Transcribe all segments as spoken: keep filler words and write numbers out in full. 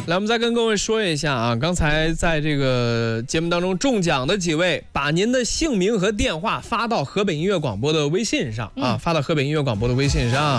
来，我们再跟各位说一下啊，刚才在这个节目当中中奖的几位，把您的姓名和电话发到河北音乐广播的微信上啊，发到河北音乐广播的微信上。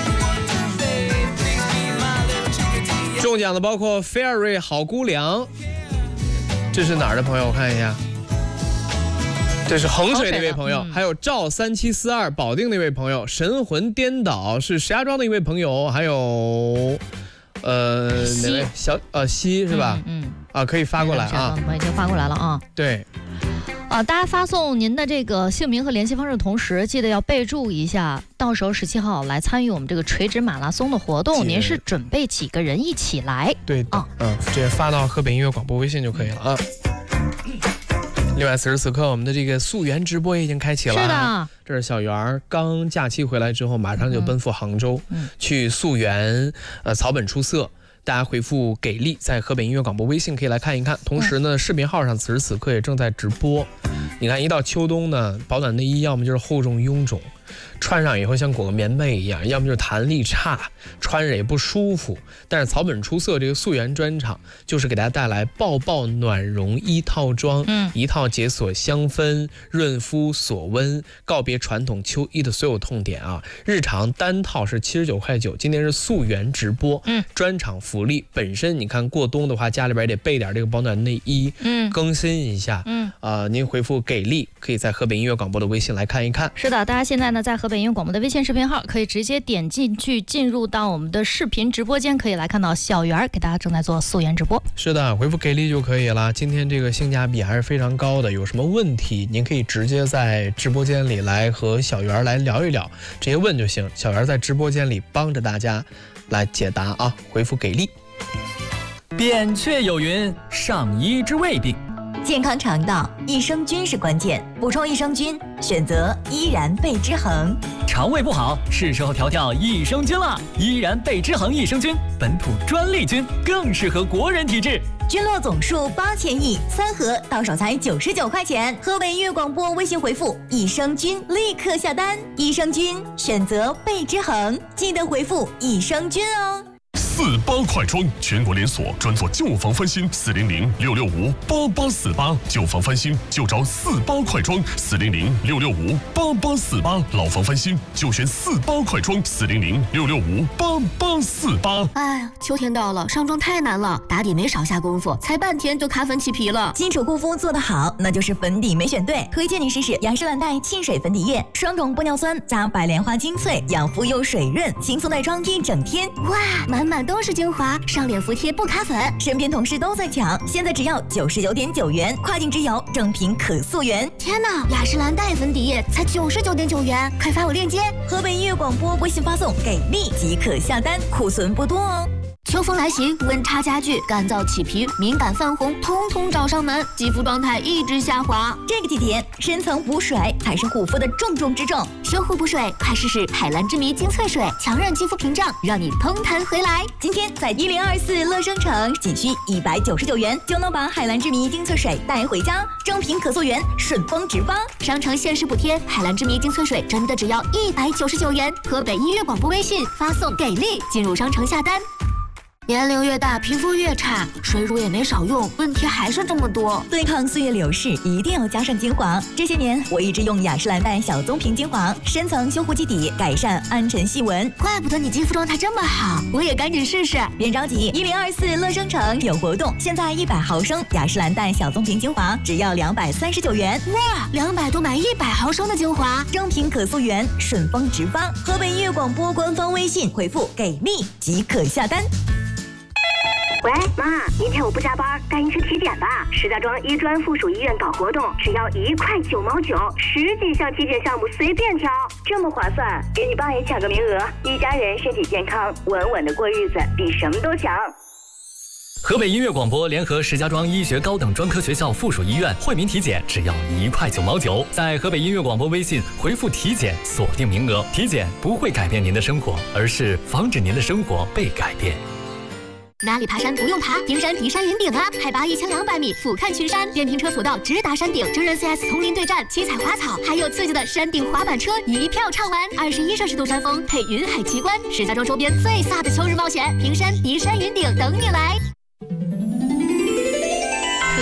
中奖的包括 Fairy 好姑娘，这是哪儿的朋友？我看一下，这是衡水的一位朋友，还有赵三七四二保定的一位朋友，神魂颠倒是石家庄的一位朋友，还有。呃，哪位小呃西是吧？嗯，嗯啊，可以发过来啊， 我已经发过来了啊。 对， 啊，大家发送您的这个姓名和联系方式的同时，记得要备注一下，到时候十七号来参与我们这个垂直马拉松的活动，您是准备几个人一起来？ 对啊，嗯，直接发到河北音乐广播微信就可以了啊。另外，此时此刻，我们的这个溯源直播也已经开启了。 是的， 这是小袁刚假期回来之后，马上就奔赴杭州，嗯、去溯源呃草本出色。大家回复给力，在河北音乐广播微信可以来看一看。同时呢，视频号上此时此刻也正在直播。你看，一到秋冬呢，保暖内衣要么就是厚重臃肿，穿上以后像裹个棉被一样，要么就是弹力差，穿着也不舒服。但是草本出色这个溯源专场就是给大家带来抱抱暖绒衣套装，嗯，一套解锁香氛、润肤、锁温，告别传统秋衣的所有痛点啊！日常单套是七十九块九，今天是溯源直播，嗯，专场福利。本身你看过冬的话，家里边也得备点这个保暖内衣，嗯，更新一下，嗯，啊、呃，您回复给力，可以在河北音乐广播的微信来看一看。 是的，大家现在呢在河北音乐广播的微信视频号可以直接点进去，进入到我们的视频直播间，可以来看到小袁给大家正在做溯源直播。 是的，回复给力就可以了。今天这个性价比还是非常高的，有什么问题您可以直接在直播间里来和小袁来聊一聊，直接问就行，小袁在直播间里帮着大家来解答啊。回复给力。 扁鹊有云：上医之未病。 健康肠道，益生菌是关键。补充益生菌，选择依然贝之恒。 肠胃不好，是时候调调益生菌了。依然贝之恒益生菌，本土专利菌，更适合国人体质。 菌落总数八千亿，三盒到手才九十九块钱。河北音乐广播微信回复益生菌，立刻下单。益生菌选择贝之恒，记得回复益生菌哦。 四八快装全国连锁，专做旧房翻新，四零零六六五八八四八，旧房翻新就找四八快装，四零零六六五八八四八，老房翻新就选四八快装，四零零六六五八八四八。 哎，秋天到了，上妆太难了，打底没少下功夫，才半天就卡粉起皮了。 基础护肤做得好，那就是粉底没选对，推荐你试试雅诗兰黛沁水粉底液，双种玻尿酸加白莲花精粹，养肤又水润，轻松带妆一整天。 哇，满满都是精华，上脸服帖不卡粉。 身边同事都在抢，现在只要九十九点九元，跨境直邮，正品可溯源。 天哪，雅诗兰黛粉底液才九十九点九元，快发我链接。 河北音乐广播微信发送给力即可下单，库存不多哦。 秋风来袭，温差加剧，干燥起皮、敏感泛红，通通找上门，肌肤状态一直下滑。 这个季节，深层补水才是护肤的重中之重。 修护补水，快试试海蓝之谜精粹水，强韧肌肤屏障，让你嘭弹回来。 今天在一零二四乐生城，仅需一百九十九元就能把海蓝之谜精粹水带回家，正品可溯源，顺丰直发。 商城限时补贴，海蓝之谜精粹水真的只要一百九十九元。河北音乐广播微信发送给力，进入商城下单。年龄越大，皮肤越差，水乳也没少用，问题还是这么多。 对抗岁月流逝，一定要加上精华。这些年，我一直用雅诗兰黛小棕瓶精华，深层修护基底，改善暗沉细纹。 怪不得你肌肤状态这么好，我也赶紧试试。 别着急，一零二四乐生城有活动，现在一百毫升雅诗兰黛小棕瓶精华只要两百三十九元。 哇，两百多买一百毫升的精华， 正品可溯源，顺丰直发。河北音乐广播官方微信回复给力即可下单。 喂，妈，明天我不加班，带你去体检吧。石家庄医专附属医院搞活动，只要一块九毛九，十几项体检项目随便挑，这么划算，给你爸也抢个名额。一家人身体健康，稳稳的过日子，比什么都强。 河北音乐广播联合石家庄医学高等专科学校附属医院惠民体检，只要一块九毛九。在河北音乐广播微信回复体检，锁定名额。体检不会改变您的生活，而是防止您的生活被改变。 哪里爬山不用爬，平山敌山云顶啊！海拔一千两百米，俯瞰群山，电瓶车索道直达山顶，真人 C S 丛林对战，七彩花草，还有刺激的山顶滑板车，一票畅玩。二十一摄氏度山峰配云海奇观，石家庄周边最飒的秋日冒险，平山敌山云顶等你来。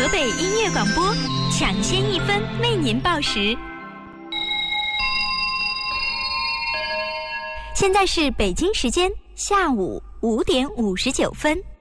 河北音乐广播，抢先一分为您报时。现在是北京时间下午五点五十九分。